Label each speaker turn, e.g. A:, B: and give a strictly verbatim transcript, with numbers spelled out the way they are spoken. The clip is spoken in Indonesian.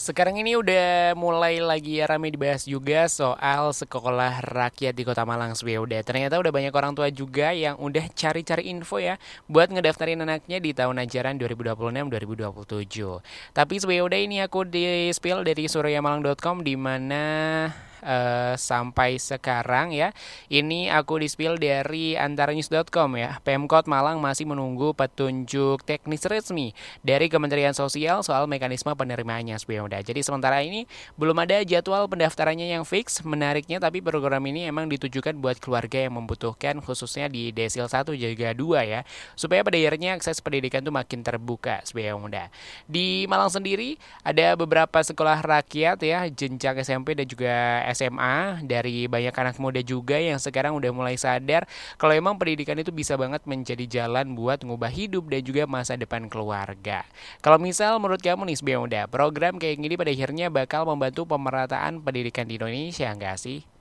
A: Sekarang ini udah mulai lagi rame dibahas juga soal sekolah rakyat di Kota Malang Sbe. Udah ternyata udah banyak orang tua juga yang udah cari-cari info ya buat ngedaftarin anaknya di tahun ajaran dua ribu dua puluh enam-dua ribu dua puluh tujuh. Tapi Sbe udah ini aku di spill dari suryamalang dot com di mana eh, sampai sekarang ya. Ini aku di spill dari antarnews dot com ya. Pemkot Malang masih menunggu petunjuk teknis resmi dari Kementerian Sosial soal mekanisme penerimaannya udah. Jadi sementara ini belum ada jadwal pendaftarannya yang fix. Menariknya tapi program ini emang ditujukan buat keluarga yang membutuhkan khususnya di desil satu juga dua ya. Supaya pada akhirnya akses pendidikan tuh makin terbuka sebagai muda. Di Malang sendiri ada beberapa sekolah rakyat ya jenjang S M P dan juga S M A dari banyak anak muda juga yang sekarang udah mulai sadar kalau emang pendidikan itu bisa banget menjadi jalan buat ngubah hidup dan juga masa depan keluarga. Kalau misal menurut kamu nih sebagai muda, program kayak gini pada akhirnya bakal membantu pemerataan pendidikan di Indonesia enggak sih?